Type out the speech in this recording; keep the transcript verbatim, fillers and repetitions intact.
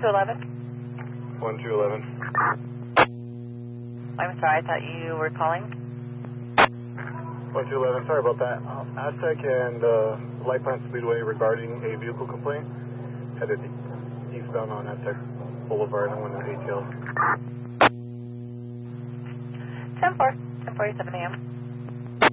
two eleven. one two eleven. I'm sorry, I thought you were calling. one two eleven, sorry about that. Um, Aztec and uh, Light Plant Speedway regarding a vehicle complaint. Headed eastbound on Aztec Boulevard and one in A T L. ten four, ten forty-seven a m